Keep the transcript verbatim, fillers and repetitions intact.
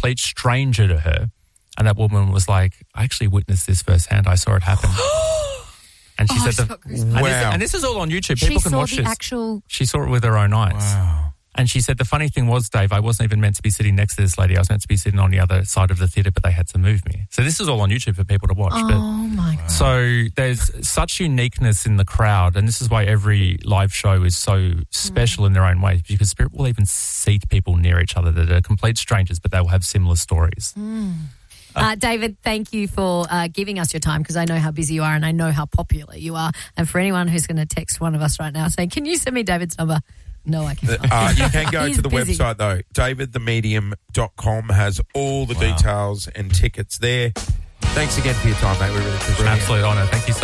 complete stranger to her. And that woman was like, I actually witnessed this firsthand. I saw it happen. And she Oh, said, I've the, got and, goosebumps. this, and this is all on YouTube. People She can saw watch the this. actual... She saw it with her own eyes. Wow. And she said the funny thing was, Dave, I wasn't even meant to be sitting next to this lady. I was meant to be sitting on the other side of the theatre, but they had to move me. So this is all on YouTube for people to watch. Oh, but, my God. So there's such uniqueness in the crowd, and this is why every live show is so special mm. in their own way, because Spirit will even seat people near each other that are complete strangers, but they will have similar stories. Mm. Uh, David, thank you for uh, giving us your time, because I know how busy you are and I know how popular you are. And for anyone who's going to text one of us right now saying, can you send me David's number? No, I can't. Uh, you can go He's to the busy. website, though. david the medium dot com has all the Wow. details and tickets there. Thanks again for your time, mate. We really appreciate it. Absolute honour. Thank you so much.